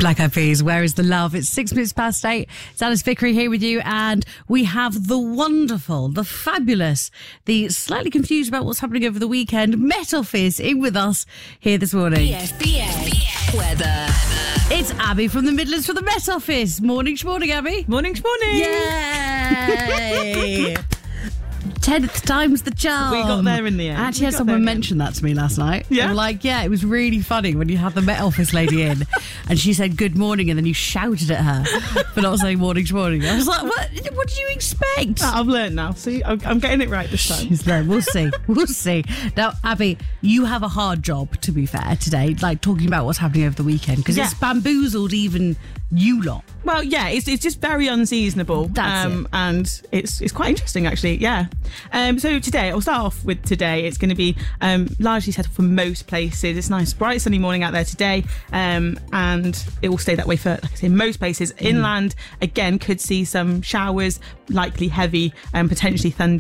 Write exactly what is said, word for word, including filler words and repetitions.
Black Eyed Peas, Where is the Love? It's six minutes past eight. It's Alice Vickery here with you, and we have the wonderful, the fabulous, the slightly confused about what's happening over the weekend, Met Office, in with us here this morning. B F B A Weather. It's Abby from the Midlands for the Met Office. Morning, morning, Abby. Morning, morning. Yay! Tenth time's the charm. We got there in the end. I actually We had got someone there in mention that to me last night. Yeah? They were like, yeah, it was really funny when you had the Met Office lady in and she said good morning and then you shouted at her for not saying morning to morning. I was like, what What did you expect? I've learned now. See, I'm, I'm getting it right this time. She's there. We'll see. We'll see. Now, Abby, you have a hard job, to be fair, today, like talking about what's happening over the weekend, because Yeah. it's bamboozled even you lot. Well, yeah, it's it's just very unseasonable. That's um, it. And it's it's quite interesting, actually, yeah. Um, so today, I'll start off with today. It's going to be um, largely settled for most places. It's nice, bright, sunny morning out there today. Um, and it will stay that way for, like I say, most places. Inland, again, could see some showers, likely heavy and potentially thunder